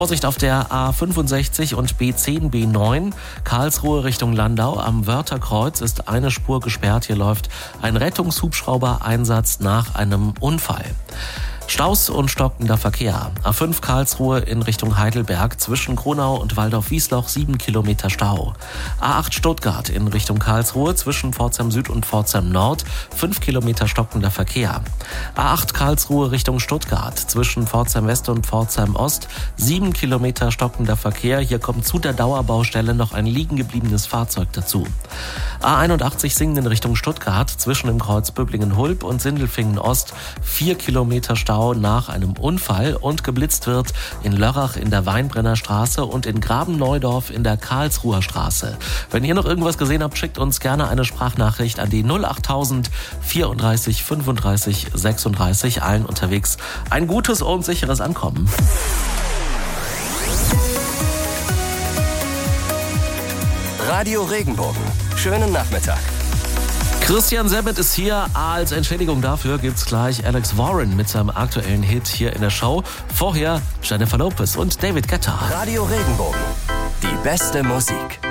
Vorsicht auf der A65 und B10, B9, Karlsruhe Richtung Landau. Am Wörtherkreuz ist eine Spur gesperrt. Hier läuft ein Rettungshubschrauber-Einsatz nach einem Unfall. Staus und stockender Verkehr. A5 Karlsruhe in Richtung Heidelberg zwischen Kronau und Waldorf-Wiesloch 7 Kilometer Stau. A8 Stuttgart in Richtung Karlsruhe zwischen Pforzheim Süd und Pforzheim Nord 5 Kilometer stockender Verkehr. A8 Karlsruhe Richtung Stuttgart zwischen Pforzheim West und Pforzheim Ost 7 Kilometer stockender Verkehr. Hier kommt zu der Dauerbaustelle noch ein liegen gebliebenes Fahrzeug dazu. A81 Singen in Richtung Stuttgart zwischen dem Kreuz Böblingen-Hulb und Sindelfingen Ost 4 Kilometer Stau nach einem Unfall und geblitzt wird in Lörrach in der Weinbrennerstraße und in Graben-Neudorf in der Karlsruher Straße. Wenn ihr noch irgendwas gesehen habt, schickt uns gerne eine Sprachnachricht an die 08000 34 35 36. Allen unterwegs ein gutes und sicheres Ankommen. Radio Regenbogen. Schönen Nachmittag. Christian Sabat ist hier. Als Entschädigung dafür gibt's gleich Alex Warren mit seinem aktuellen Hit hier in der Show. Vorher Jennifer Lopez und David Guetta. Radio Regenbogen. Die beste Musik.